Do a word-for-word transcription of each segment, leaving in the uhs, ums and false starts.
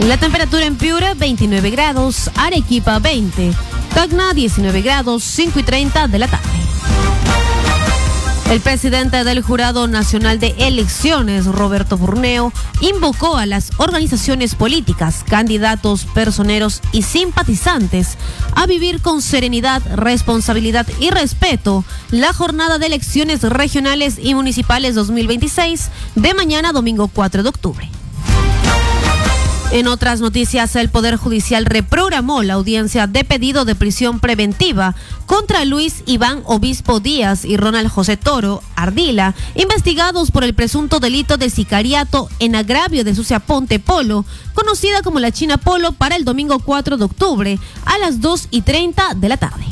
La temperatura en Piura, veintinueve grados, Arequipa, veinte, Tacna, diecinueve grados, cinco y treinta de la tarde. El presidente del Jurado Nacional de Elecciones, Roberto Burneo, invocó a las organizaciones políticas, candidatos, personeros y simpatizantes a vivir con serenidad, responsabilidad y respeto la jornada de elecciones regionales y municipales dos mil veintiséis de mañana domingo cuatro de octubre. En otras noticias, el Poder Judicial reprogramó la audiencia de pedido de prisión preventiva contra Luis Iván Obispo Díaz y Ronald José Toro Ardila, investigados por el presunto delito de sicariato en agravio de Sucia Ponte Polo, conocida como la China Polo, para el domingo cuatro de octubre a las dos y treinta de la tarde.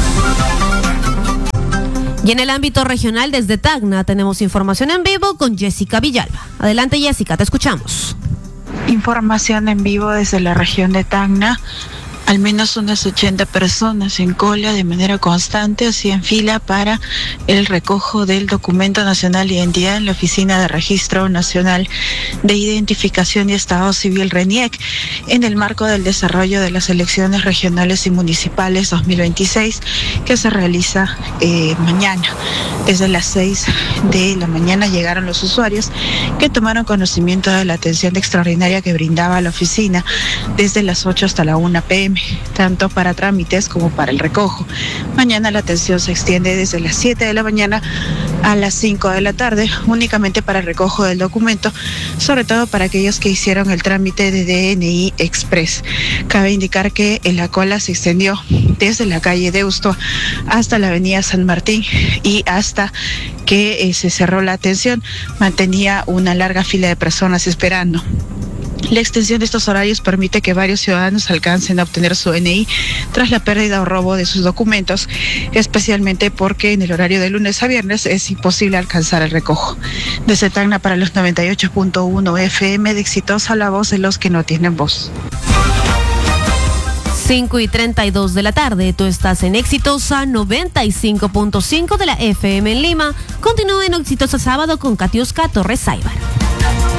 Y en el ámbito regional, desde Tacna, tenemos información en vivo con Jessica Villalba. Adelante, Jessica, te escuchamos. Información en vivo desde la región de Tacna. Al menos unas ochenta personas en cola de manera constante, así en fila para el recojo del Documento Nacional de Identidad en la Oficina de Registro Nacional de Identificación y Estado Civil RENIEC, en el marco del desarrollo de las elecciones regionales y municipales dos mil veintiséis, que se realiza eh, mañana. Desde las seis de la mañana llegaron los usuarios que tomaron conocimiento de la atención extraordinaria que brindaba la oficina desde las ocho hasta la una pe eme, tanto para trámites como para el recojo. Mañana la atención se extiende desde las siete de la mañana a las cinco de la tarde, únicamente para el recojo del documento, sobre todo para aquellos que hicieron el trámite de de ene i Express. Cabe indicar que la cola se extendió desde la calle Deusto hasta la avenida San Martín, y hasta que eh, se cerró la atención mantenía una larga fila de personas esperando. La extensión de estos horarios permite que varios ciudadanos alcancen a obtener su ene i tras la pérdida o robo de sus documentos, especialmente porque en el horario de lunes a viernes es imposible alcanzar el recojo. Desde Tacna para los noventa y ocho punto uno efe eme de Exitosa, la voz de los que no tienen voz. cinco y treinta y dos de la tarde, tú estás en Exitosa noventa y cinco punto cinco de la efe eme en Lima. Continúa en Exitosa Sábado con Katiuska Torres Saibar.